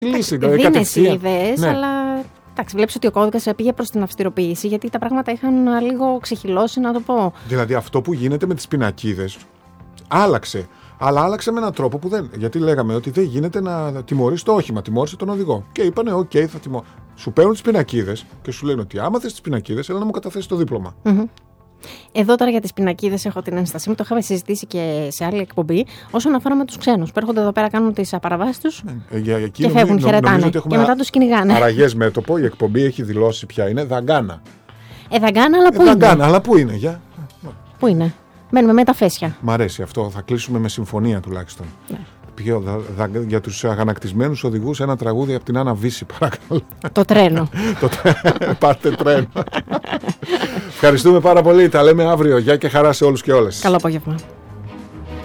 λύση. Δίνεσαι ιδέες, αλλά εντάξει, βλέπεις ότι ο κώδικας πήγε προς την αυστηροποίηση, γιατί τα πράγματα είχαν λίγο ξεχυλώσει, να το πω. Δηλαδή αυτό που γίνεται με τις πινακίδες άλλαξε. Αλλά άλλαξε με έναν τρόπο που δεν. Γιατί λέγαμε ότι δεν γίνεται να τιμωρείς το όχημα, τιμώρησε τον οδηγό. Και είπανε, OK, θα τιμωρήσω. Σου παίρνουν τις πινακίδες και σου λένε ότι άμα θες τις πινακίδες, έλα να μου καταθέσεις το δίπλωμα. Εδώ τώρα για τις πινακίδες έχω την ένστασή μου, το είχαμε συζητήσει και σε άλλη εκπομπή, όσον αφορά με τους ξένους που έρχονται εδώ πέρα, κάνουν τις παραβάσεις τους και φεύγουν, χαιρετάνε. Και μετά τους κυνηγάνε. Αραγές μέτωπο, η εκπομπή έχει δηλώσει ποια είναι, Δαγκάνα. Δαγκάνα, αλλά πού είναι. Δαγκάνα, αλλά πού είναι, Πού είναι. Μένουμε με τα φέσια. Μ' αρέσει αυτό, θα κλείσουμε με συμφωνία τουλάχιστον. Για τους αγανακτισμένους οδηγούς ένα τραγούδι από την Άννα Βύση, παρακαλώ. Το τρένο. Πάρτε τρένο. Ευχαριστούμε πάρα πολύ. Τα λέμε αύριο. Γεια και χαρά σε όλους και όλες. Καλό απόγευμα.